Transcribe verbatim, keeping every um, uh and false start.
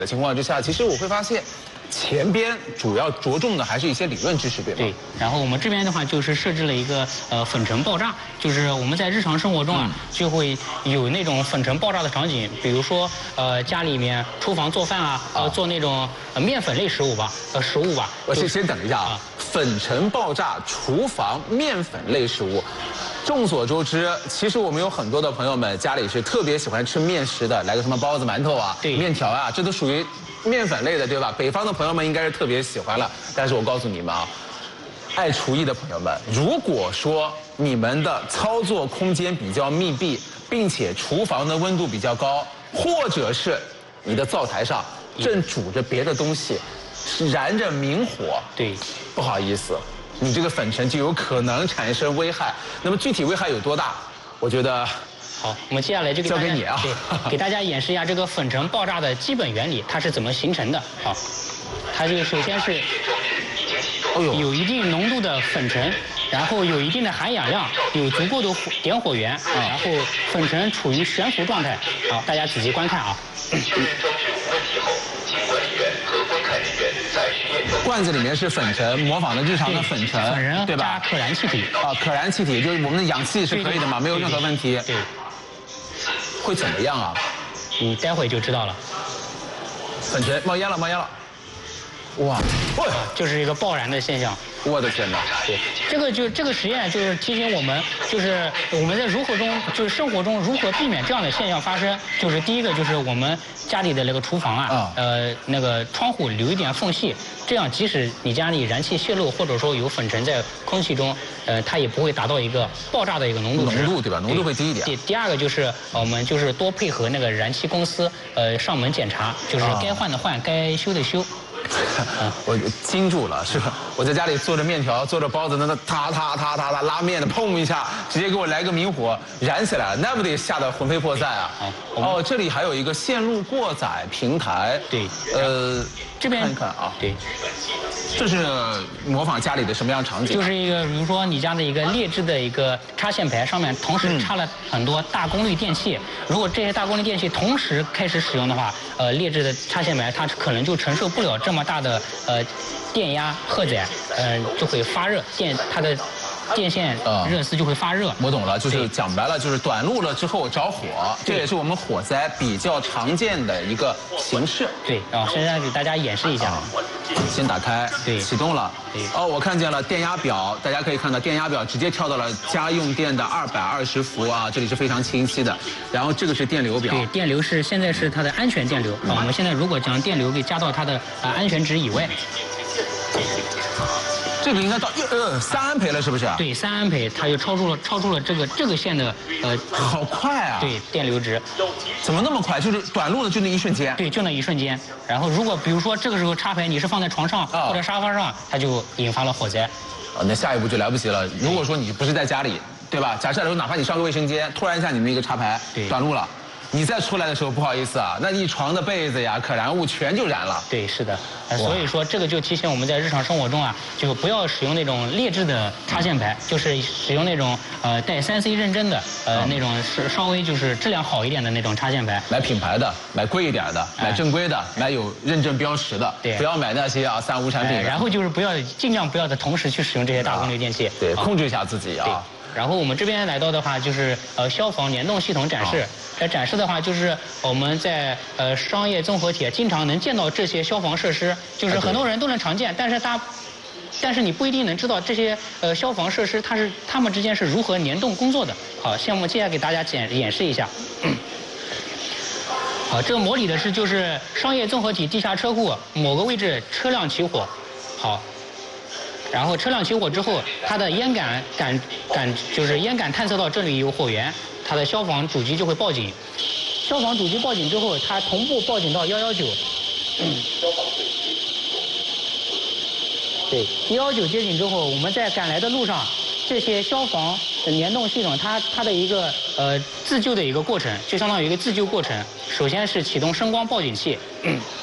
的情况之下，其实我会发现，前边主要着重的还是一些理论知识，对吧？ 对。然后我们这边的话就是设置了一个呃粉尘爆炸，就是我们在日常生活中啊、嗯、就会有那种粉尘爆炸的场景，比如说呃家里面厨房做饭啊，呃做那种呃面粉类食物吧，呃食物吧。 我先先等一下啊，粉尘爆炸厨房面粉类食物。众所周知，其实我们有很多的朋友们家里是特别喜欢吃面食的，来个什么包子、馒头啊、面条啊，这都属于面粉类的，对吧？北方的朋友们应该是特别喜欢了。但是我告诉你们啊，爱厨艺的朋友们，如果说你们的操作空间比较密闭，并且厨房的温度比较高，或者是你的灶台上正煮着别的东西，燃着明火， 对， 不好意思。你这个粉尘就有可能产生危害，那么具体危害有多大？我觉得， 好，我们接下来就给交给你啊， 对，给大家演示一下这个粉尘爆炸的基本原理，它是怎么形成的。好，它这个首先是，有一定浓度的粉尘，然后有一定的含氧量，有足够的火点火源，然后粉尘处于悬浮状态。好，大家仔细观看啊。 罐子里面是粉尘，模仿的日常的粉尘， 粉尘对吧？ 加可燃气体啊，可燃气体就是我们的氧气是可以的嘛，没有任何问题。 对。 会怎么样啊？ 你待会就知道了。 粉尘冒烟了，冒烟了！哇，哇， 就是一个爆燃的现象。 我的天哪！ 对，这个就这个实验就是提醒我们，就是我们在如何中，就是生活中如何避免这样的现象发生。就是第一个就是我们家里的那个厨房啊，啊呃，那个窗户留一点缝隙，这样即使你家里燃气泄漏或者说有粉尘在空气中，呃，它也不会达到一个爆炸的一个浓度值。 浓度对吧？浓度会低一点。 对，第二个就是我们就是多配合那个燃气公司，呃，上门检查，就是该换的换，该修的修。 我惊住了，是吧？我在家里做着面条，做着包子，那那嗒嗒嗒嗒嗒拉面的，砰一下，直接给我来个明火，燃起来了，那不得吓得魂飞魄散啊！哦，这里还有一个线路过载平台， 对， 呃， 这边看看啊， 对， 这是模仿家里的什么样场景？ 就是一个，比如说你家的一个劣质的一个插线排，上面同时插了很多大功率电器，如果这些大功率电器同时开始使用的话，呃，劣质的插线排它可能就承受不了这么大的呃电压荷载，呃，就会发热，电它的电线热丝就会发热。 嗯、我懂了，就是讲白了，就是短路了之后着火，这也是我们火灾比较常见的一个形式。 对，啊，现在给大家演示一下。啊、 先打开， 对， 启动了。 对， 哦，我看见了电压表，大家可以看到电压表直接跳到了家用电的二百二十伏啊，这里是非常清晰的。然后这个是电流表， 对，电流是现在是它的安全电流。嗯、啊，我们现在如果将电流给加到它的啊安全值以外。 这个应该到呃三安培了，是不是？ 对，三安培，它就超出了超出了这个这个线的呃， 好快啊！ 对，电流值， 怎么那么快？就是短路的就那一瞬间。 对，就那一瞬间。然后如果比如说这个时候插排你是放在床上、啊、或者沙发上，它就引发了火灾。 啊，那下一步就来不及了。如果说你不是在家里，对吧？假设说哪怕你上个卫生间，突然一下你那个插排短路了。你再出来的时候，不好意思啊，那一床的被子呀、可燃物全就燃了。 对，是的，呃、所以说这个就提醒我们在日常生活中啊，就不要使用那种劣质的插线排，就是使用那种呃带三 C 认证的，呃、嗯、那种是稍微就是质量好一点的那种插线排。 买品牌的，买贵一点的，买正规的，哎、买有认证标识的， 对， 不要买那些啊三无产品、哎。 然后就是不要尽量不要的同时去使用这些大功率电器，啊、 对，控制一下自己啊。 对，然后我们这边来到的话，就是呃消防联动系统展示。在展示的话，就是我们在呃商业综合体经常能见到这些消防设施，就是很多人都能常见，但是它，但是你不一定能知道这些呃消防设施它是它们之间是如何联动工作的。好，现在我们接下来给大家演演示一下。好，这个模拟的是就是商业综合体地下车库某个位置车辆起火。好。然后车辆起火之后，它的烟感感感就是烟感探测到这里有火源，它的消防主机就会报警。消防主机报警之后，它同步报警到一一九。嗯。对，一一九接警之后，我们在赶来的路上，这些消防联动系统它它的一个呃自救的一个过程，就相当于一个自救过程。首先是启动声光报警器。嗯